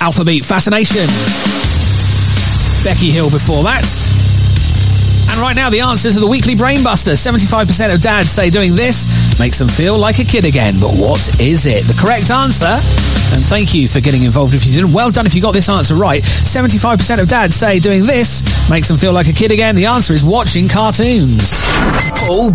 Alphabeat Fascination. Becky Hill before that. And right now, the answers to the weekly Brainbuster. 75% of dads say doing this makes them feel like a kid again. But what is it? The correct answer, and thank you for getting involved if you didn't. Well done if you got this answer right. 75% of dads say doing this makes them feel like a kid again. The answer is watching cartoons. Paul